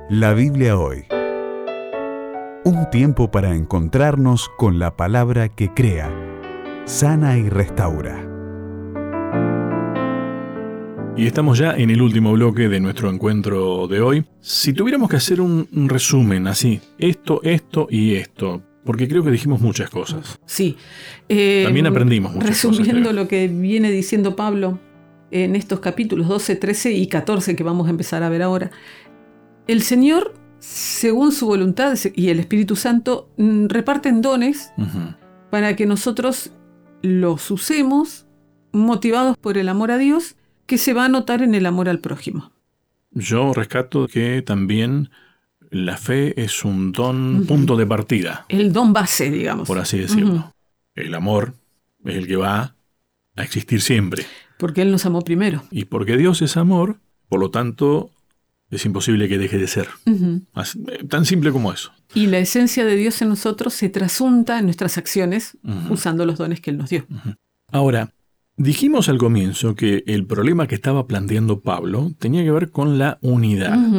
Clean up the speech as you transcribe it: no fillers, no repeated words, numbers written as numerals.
La Biblia hoy. Un tiempo para encontrarnos con la palabra que crea, sana y restaura. Y estamos ya en el último bloque de nuestro encuentro de hoy. Si tuviéramos que hacer un resumen así, esto y esto, porque creo que dijimos muchas cosas. Sí. También aprendimos muchas resumiendo cosas. lo que viene diciendo Pablo en estos capítulos 12, 13 y 14 que vamos a empezar a ver ahora, el Señor, según su voluntad y el Espíritu Santo, reparten dones para que nosotros los usemos motivados por el amor a Dios, que se va a notar en el amor al prójimo. Yo rescato que también la fe es un don punto de partida. El don base, digamos. Por así decirlo. El amor es el que va a existir siempre. Porque Él nos amó primero. Y porque Dios es amor, por lo tanto, es imposible que deje de ser. Tan simple como eso. Y la esencia de Dios en nosotros se trasunta en nuestras acciones usando los dones que Él nos dio. Ahora, dijimos al comienzo que el problema que estaba planteando Pablo tenía que ver con la unidad.